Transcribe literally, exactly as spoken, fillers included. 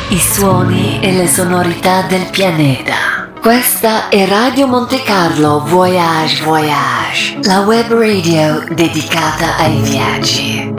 i suoni e le sonorità del pianeta. Questa è Radio Monte Carlo Voyage Voyage, la web radio dedicata ai viaggi.